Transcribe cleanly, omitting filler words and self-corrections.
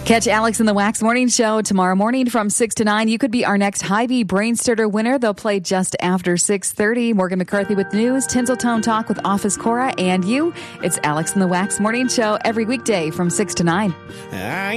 Catch Alex in the Wax Morning Show tomorrow morning from 6 to 9. You could be our next Hy-Vee Brain Starter winner. They'll play just after 6:30. Morgan McCarthy with news, Tinseltown Talk with Office Cora, and you. It's Alex in the Wax Morning Show every weekday from 6 to 9.